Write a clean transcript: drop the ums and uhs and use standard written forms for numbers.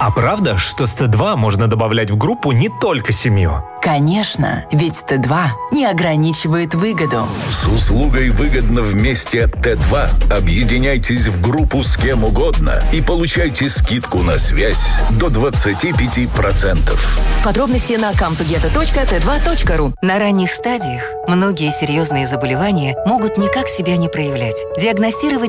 А правда, что с Т2 можно добавлять в группу не только семью? Конечно, ведь Т2 не ограничивает выгоду. С услугой «Выгодно вместе» от Т2 объединяйтесь в группу с кем угодно и получайте скидку на связь до 25%. Подробности на comtogether.t2.ru. На ранних стадиях многие серьезные заболевания могут никак себя не проявлять. Диагностировать